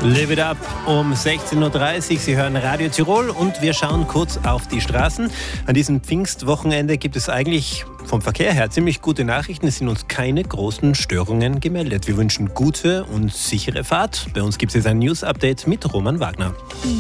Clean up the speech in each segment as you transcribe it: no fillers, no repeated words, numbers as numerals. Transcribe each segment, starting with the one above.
Live it up um 16.30 Uhr. Sie hören Radio Tirol und wir schauen kurz auf die Straßen. An diesem Pfingstwochenende gibt es eigentlich vom Verkehr her ziemlich gute Nachrichten. Es sind uns keine großen Störungen gemeldet. Wir wünschen gute und sichere Fahrt. Bei uns gibt es jetzt ein News-Update mit Roman Wagner.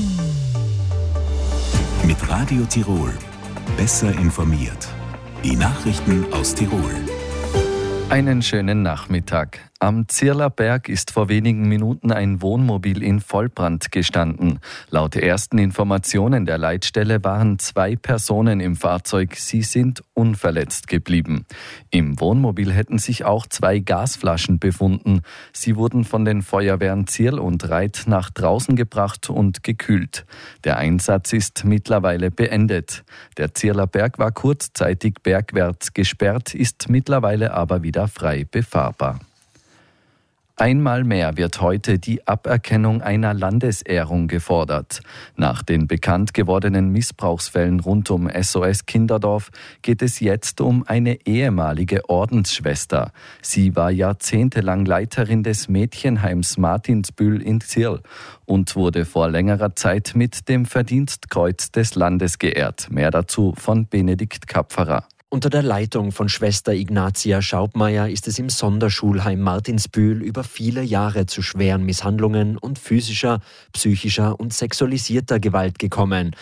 Mit Radio Tirol. Besser informiert. Die Nachrichten aus Tirol. Einen schönen Nachmittag. Am Zierler Berg ist vor wenigen Minuten ein Wohnmobil in Vollbrand gestanden. Laut ersten Informationen der Leitstelle waren 2 Personen im Fahrzeug. Sie sind unverletzt geblieben. Im Wohnmobil hätten sich auch 2 Gasflaschen befunden. Sie wurden von den Feuerwehren Zierl und Reit nach draußen gebracht und gekühlt. Der Einsatz ist mittlerweile beendet. Der Zierler Berg war kurzzeitig bergwärts gesperrt, ist mittlerweile aber wieder frei befahrbar. Einmal mehr wird heute die Aberkennung einer Landesehrung gefordert. Nach den bekannt gewordenen Missbrauchsfällen rund um SOS Kinderdorf geht es jetzt um eine ehemalige Ordensschwester. Sie war jahrzehntelang Leiterin des Mädchenheims Martinsbühl in Zierl und wurde vor längerer Zeit mit dem Verdienstkreuz des Landes geehrt. Mehr dazu von Benedikt Kapferer. Unter der Leitung von Schwester Ignatia Schaubmeier ist es im Sonderschulheim Martinsbühl über viele Jahre zu schweren Misshandlungen und physischer, psychischer und sexualisierter Gewalt gekommen.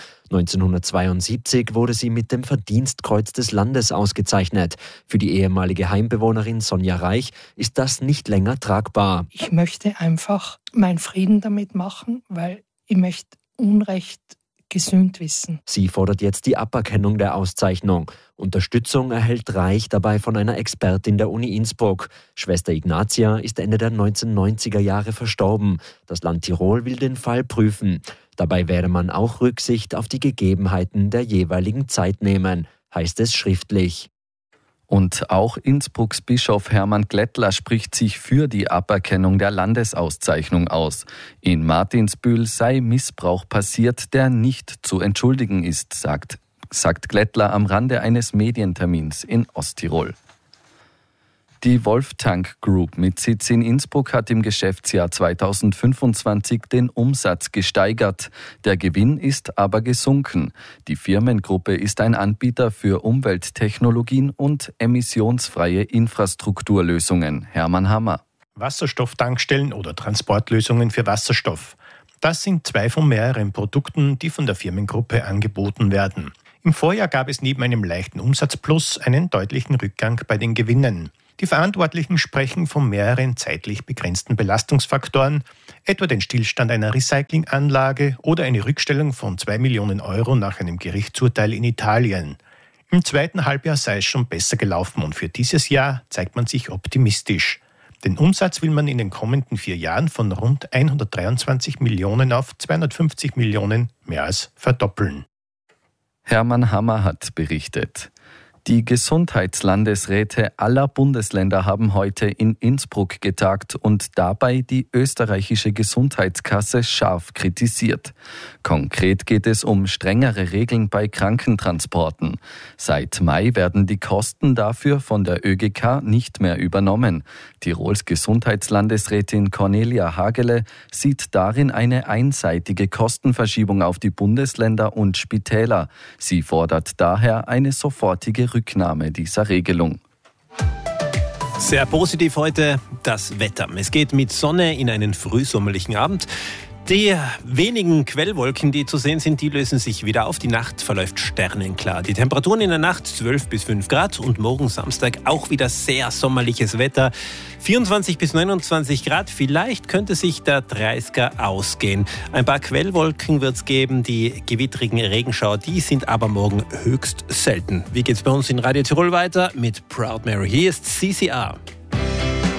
1972 wurde sie mit dem Verdienstkreuz des Landes ausgezeichnet. Für die ehemalige Heimbewohnerin Sonja Reich ist das nicht länger tragbar. Ich möchte einfach meinen Frieden damit machen, weil ich möchte Unrecht gesühnt wissen. Sie fordert jetzt die Aberkennung der Auszeichnung. Unterstützung erhält Reich dabei von einer Expertin der Uni Innsbruck. Schwester Ignatia ist Ende der 1990er Jahre verstorben. Das Land Tirol will den Fall prüfen. Dabei werde man auch Rücksicht auf die Gegebenheiten der jeweiligen Zeit nehmen, heißt es schriftlich. Und auch Innsbrucks Bischof Hermann Glättler spricht sich für die Aberkennung der Landesauszeichnung aus. In Martinsbühl sei Missbrauch passiert, der nicht zu entschuldigen ist, sagt Glättler am Rande eines Medientermins in Osttirol. Die Wolftank Group mit Sitz in Innsbruck hat im Geschäftsjahr 2025 den Umsatz gesteigert. Der Gewinn ist aber gesunken. Die Firmengruppe ist ein Anbieter für Umwelttechnologien und emissionsfreie Infrastrukturlösungen. Hermann Hammer. Wasserstofftankstellen oder Transportlösungen für Wasserstoff. Das sind 2 von mehreren Produkten, die von der Firmengruppe angeboten werden. Im Vorjahr gab es neben einem leichten Umsatzplus einen deutlichen Rückgang bei den Gewinnen. Die Verantwortlichen sprechen von mehreren zeitlich begrenzten Belastungsfaktoren, etwa den Stillstand einer Recyclinganlage oder eine Rückstellung von 2 Millionen Euro nach einem Gerichtsurteil in Italien. Im zweiten Halbjahr sei es schon besser gelaufen und für dieses Jahr zeigt man sich optimistisch. Den Umsatz will man in den kommenden 4 Jahren von rund 123 Millionen auf 250 Millionen mehr als verdoppeln. Hermann Hammer hat berichtet. Die Gesundheitslandesräte aller Bundesländer haben heute in Innsbruck getagt und dabei die österreichische Gesundheitskasse scharf kritisiert. Konkret geht es um strengere Regeln bei Krankentransporten. Seit Mai werden die Kosten dafür von der ÖGK nicht mehr übernommen. Tirols Gesundheitslandesrätin Cornelia Hagele sieht darin eine einseitige Kostenverschiebung auf die Bundesländer und Spitäler. Sie fordert daher eine sofortige Rücknahme dieser Regelung. Sehr positiv heute das Wetter. Es geht mit Sonne in einen frühsommerlichen Abend. Die wenigen Quellwolken, die zu sehen sind, die lösen sich wieder auf. Die Nacht verläuft sternenklar. Die Temperaturen in der Nacht 12 bis 5 Grad und morgen Samstag auch wieder sehr sommerliches Wetter. 24 bis 29 Grad, vielleicht könnte sich der 30er ausgehen. Ein paar Quellwolken wird es geben, die gewittrigen Regenschauer, die sind aber morgen höchst selten. Wie geht's bei uns in Radio Tirol weiter? Mit Proud Mary. Hier ist CCR.